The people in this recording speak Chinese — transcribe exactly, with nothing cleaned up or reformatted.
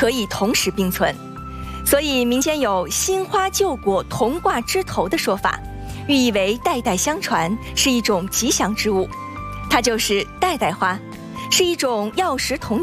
可以同时并存。所以民间有新花旧果同挂枝头的说法，寓意为代代相传，是一种吉祥之物。它就是代代花，是一种药食同